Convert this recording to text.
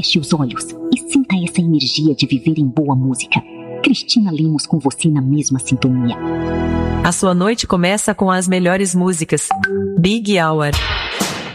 Feche os olhos e sinta essa energia de viver em boa música. Cristina Lemos com você na mesma sintonia. A sua noite começa com as melhores músicas. Big Hour.